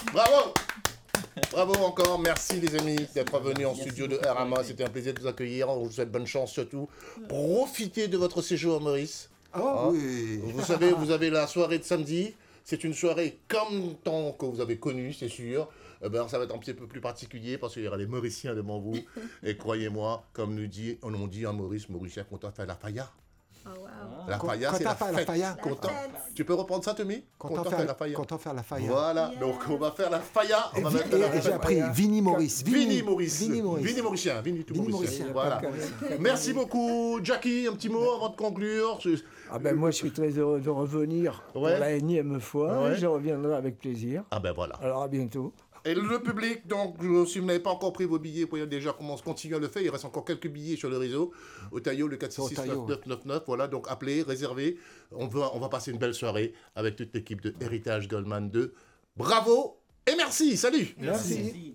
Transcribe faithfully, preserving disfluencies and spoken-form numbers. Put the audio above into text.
Bravo. Bravo encore, merci les amis d'être venus en studio de R M A, c'était un plaisir de vous accueillir, on vous souhaite bonne chance surtout. Profitez de votre séjour à Maurice. Oh hein oui. Vous savez, vous avez la soirée de samedi, c'est une soirée comme tant que vous avez connu, c'est sûr. Eh ben, ça va être un petit peu plus particulier parce qu'il y aura les Mauriciens devant vous. Et croyez-moi, comme nous dit, on nous dit en Maurice, Mauricien content faire la faya. Oh, wow. La faya, c'est la fête. La faya. Content. Tu peux reprendre ça, Tommy? Content, content faire la faya. Content faire la faya. Voilà, yeah. Donc on va faire la faya. On et va vi- mettre et, la et j'ai appris Vini Maurice. Vini Maurice. Vini Maurice. Vini Mauricien. Vini tout Vini Mauricien. Mauricien. Voilà. Merci beaucoup, Jackie. Un petit mot avant de conclure. Ah ben moi je suis très heureux de revenir ouais. pour la énième fois. Ouais. Je reviendrai avec plaisir. Ah ben voilà. Alors à bientôt. Et le public, donc, si vous n'avez pas encore pris vos billets, vous pouvez déjà continuer à le faire. Il reste encore quelques billets sur le réseau. Au Taillot, le quatre six six neuf neuf neuf neuf. Voilà, donc appelez, réservez. On va, on va passer une belle soirée avec toute l'équipe de Héritage Goldman deux. Bravo et merci. Salut. Merci. merci.